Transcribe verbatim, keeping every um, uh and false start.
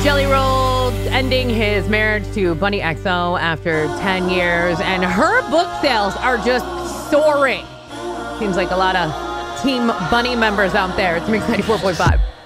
Jelly Roll ending his marriage to Bunny X O after ten years, and her book sales are just soaring. Seems like a lot of Team Bunny members out there. It's Mix ninety-four point five.